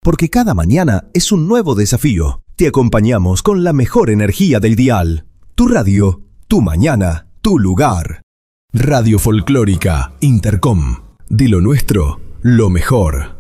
porque cada mañana es un nuevo desafío. Te acompañamos con la mejor energía del dial. Tu radio, tu mañana, tu lugar. Radio Folclórica Intercom. De lo nuestro, lo mejor.